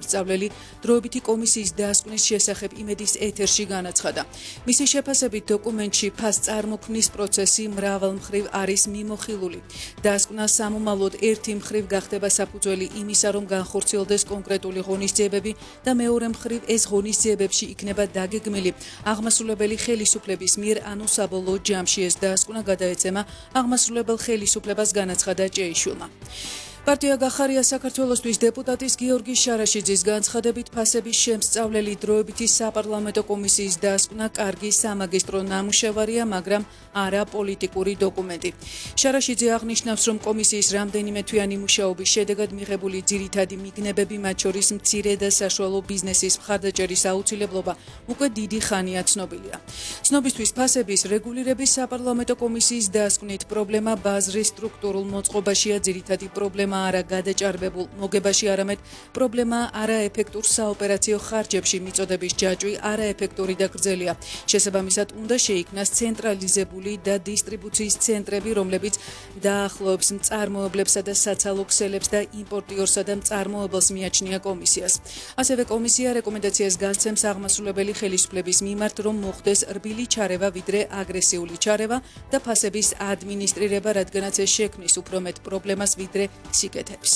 შემსწავლელი დროებითი კომისიის დასკვნის შესახებ იმედის ეთერში განაცხადა. მისი შეფასებით დოკუმენტში ფასწარმოქმნის პროცესი მრავალმხრივ არის მიმოხილული. დასკვნა სამომავლოდ ერთი მხრივ გახდება საფუძველი იმისა, რომ განხორციელდეს კონკრეტული ღონისძიებები და მეორე მხრივ ეს ღონისძიებებში იქნება დაგეგმილი აღმასრულებელი ხელისუფლების მიერ, ანუ საბოლოო ჯამში ეს დასკვნა გადაეცემა აღმასრულებელ ხელისუფლებას, განაცხადა ჭეიშვილმა. პარტია გახარია საქართველოსთვის დეპუტატის გიორგი შარაშიძის განცხადებით ფასების შემსწავლელი დროებითი საპარლამენტო კომისიის დასკვნა კარგი სამაგისტრო ნამუშევარია, მაგრამ არა პოლიტიკური დოკუმენტი. შარაშიძე აღნიშნავს, რომ კომისიის რამდენიმე თვიანი მუშაობის შედეგად მიღებული ძირითადი მიგნებები, მათ შორის მცირე და საშუალო ბიზნესის მხარდაჭერის აუცილებლობა, უკვე დიდი ხანია ცნობილია. ცნობისთვის ფასების რეგულირების საპარლამენტო კომისიის დასკვნით პრობლემა ბაზრის სტრუქტურულ მოწყობაშია, ძირითადი პრობლემა არა გადაჭარბებულ მოგებაში, არამედ პრობლემა არაეფექტურ საოპერაციო ხარჯებში მიწოდების ჯაჭვი არაეფექტური და გრძელია. შესაბამისად, უნდა შეიქმნას ცენტრალიზებული და დისტრიბუციის ცენტრები, რომლებიც დაახლოებს მწარმოებლებსა და საცალო ქსელებს და იმპორტიორსა და მწარმოებელს მიაჩნია კომისიას. ასევე კომისია რეკომენდაციას გასცემს აღმასრულებელი ხელისუფლების მიმართ, რომ მოხდეს რბილი ჩარევა ვიდრე აგრესიული ჩარევა და ფასების ადმინისტრირება, რადგანაც ეს შექმნის უფრო მეტ პრობლემას ვიდრე სიკეთებს.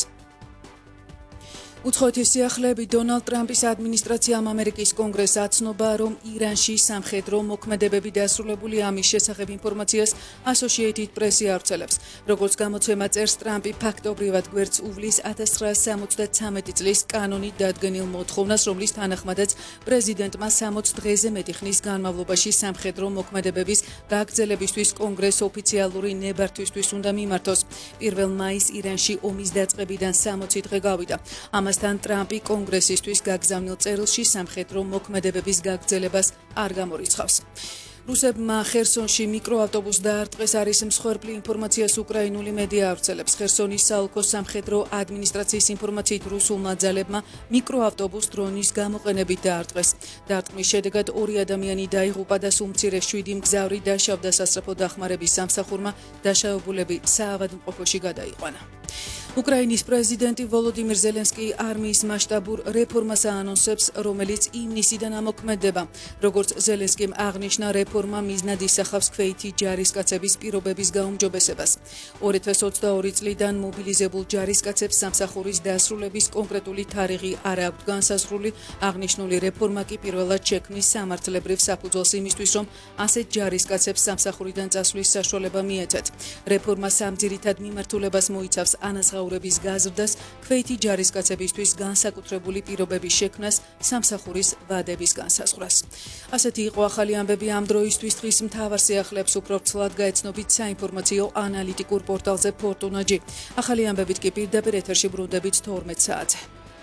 უცხოეთის სიახლეებით დონალდ ტრამპის ადმინისტრაციამ ამერიკის კონგრესს აცნობა, რომ ირანში სამხედრო მოქმედებები დასრულებული, ამის შესახებ ინფორმაციას Associated Press-ი ავრცელებს. როგორც გამოცემა წერს, ტრამპი ფაქტობრივად გვერდს უვლის 1973 წლის კანონით დადგენილ მოთხოვნას, რომლის თანახმადაც პრეზიდენტმა 60 დღეზე მეტი ხნის განმავლობაში სამხედრო მოქმედებების გაგრძელებისთვის კონგრესს ოფიციალური ნებართვისთვის უნდა მიმართოს. 1 მაისს ირანში ომის დაწყებიდან 60 დღე გავიდა. ამასთან ტრამპი კონგრესისთვის გაგზავნილ წერილში სამხედრო მოქმედებების გაგრძელებას არ გამორიცხავს. რუსებმა ხერსონში მიკროავტობუსს დაარტყეს, არის მსხვერპლი ინფორმაციას უკრაინული მედია ავრცელებს. ხერსონის საოლქო სამხედრო ადმინისტრაციის ინფორმაციით რუსულმა ძალებმა მიკროავტობუსს დრონის გამოყენებით დაარტყეს. დარტყმის შედეგად 2 ადამიანი დაიღუპა და სულ მცირე 7 მგზავრი დაშავდა. სასწრაფო დახმარების სამსახურმა დაშავებულები საავადმყოფოში გადაიყვანა. უკრაინის პრეზიდენტი ვოლოდიმირ ზელენსკი არმიის მასშტაბურ რეფორმას აანონსებს, რომელიც ივნისიდან ამოქმედება. როგორც ზელენსკიმ აღნიშნა, რეფორმა მიზნად ისახავს ქვეითი ჯარისკაცების პირობების გაუმჯობესებას. 2022 წლიდან მობილიზებულ ჯარისკაცებს სამსახურის დასრულების კონკრეტული თარიღი არ აქვთ განსაზღვრული. აღნიშნული რეფორმა კი პირველად შექმნის სამართლებრივ საფუძველს იმისთვის, რომ ასეთ ჯარისკაცებს სამსახურიდან წასვლის საშუალება მიეცათ. რეფორმა სამ ძირითად მიმართულებას მოიცავს: ანაზღაურების გაზრდას, ქვეითი ჯარისკაცებისთვის განსაკუთრებული პირობების შექმნას, სამსახურის ვადების განსაზღვრას. ასეთი იყო ახალი ამბები ამ დროისთვის. დღის მთავარ სიახლეებს უფრო ვრცლად გაეცნობით საინფორმაციო ანალიტიკურ პორტალზე Fortuna.gr. ახალი ამბებით კი პირდაპირ ეთერში ბრუნდებით 12 საათზე.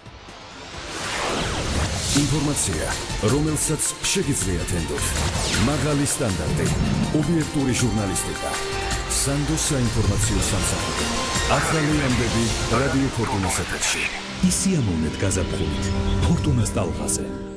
ინფორმაცია, რომელსაც შეგიძლიათ ენდოთ. მაღალი სტანდარტი, ობიექტური ჟურნალისტიკა. სანდოს საინფორმაციო სამსახური. ახალი ამბები რადიო Fortuna-ს ეთერში. ისიამოვნეთ გაზაფხულით Fortuna-ს ტალღაზე.